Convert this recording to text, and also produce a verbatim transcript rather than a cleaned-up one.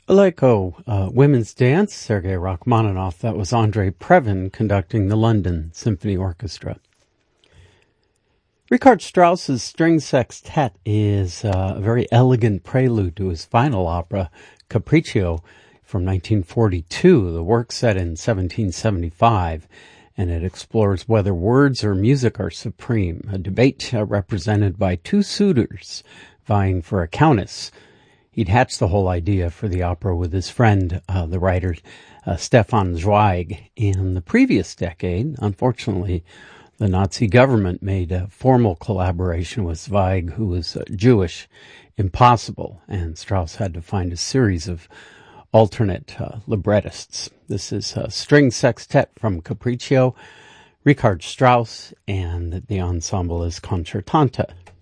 Aleko, uh, Women's Dance, Sergei Rachmaninoff. That was Andrei Previn conducting the London Symphony Orchestra. Richard Strauss's string sextet is uh, a very elegant prelude to his final opera, Capriccio, from nineteen forty-two. The work set in seventeen seventy-five, and it explores whether words or music are supreme, a debate uh, represented by two suitors vying for a countess. He'd hatched the whole idea for the opera with his friend, uh, the writer uh, Stefan Zweig. In the previous decade, unfortunately, the Nazi government made a formal collaboration with Zweig, who was uh, Jewish, impossible, and Strauss had to find a series of alternate uh, librettists. This is a string sextet from Capriccio, Richard Strauss, and the ensemble is Concertante.